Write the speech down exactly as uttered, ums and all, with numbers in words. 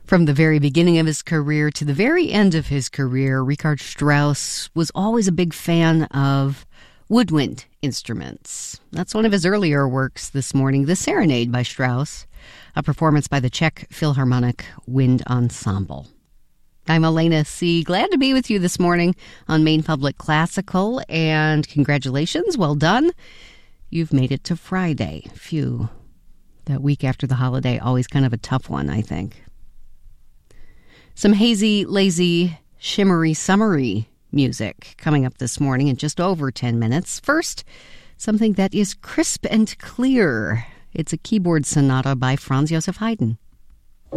From the very beginning of his career to the very end of his career, Richard Strauss was always a big fan of woodwind instruments. That's one of his earlier works this morning, The Serenade by Strauss, a performance by the Czech Philharmonic Wind Ensemble. I'm Elena C. Glad to be with you this morning on Maine Public Classical, and congratulations, well done. You've made it to Friday. Phew. That week after the holiday, always kind of a tough one, I think. Some hazy, lazy, shimmery, summery music coming up this morning in just over ten minutes. First, something that is crisp and clear. It's a keyboard sonata by Franz Joseph Haydn.